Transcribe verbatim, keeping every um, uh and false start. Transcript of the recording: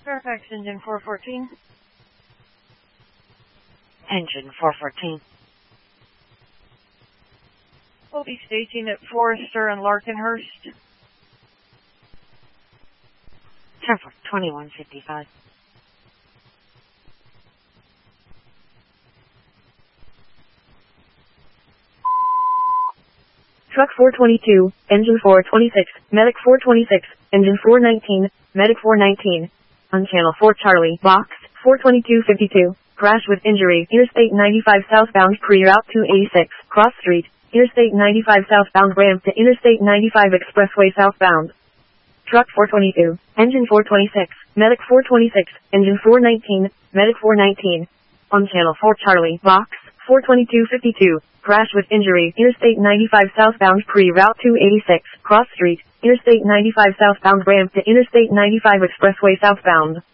Fairfax engine four fourteen. Engine four fourteen. We'll be staging at Forrester and Larkenhurst. Trevor twenty-one fifty-five. Truck four twenty-two, engine four twenty-six, medic four twenty-six, engine four nineteen, medic four nineteen. On channel four Charlie, box, four twenty-two fifty-two, crash with injury, Interstate ninety-five southbound pre-route two eighty-six, cross street, Interstate ninety-five southbound ramp to Interstate ninety-five expressway southbound. Truck four twenty-two, engine four twenty-six, medic four twenty-six, engine four nineteen, medic four nineteen. On channel four Charlie, box, four twenty-two fifty-two, crash with injury, Interstate ninety-five southbound pre-route two eighty-six, cross street, Interstate ninety-five southbound ramp to Interstate ninety-five expressway southbound.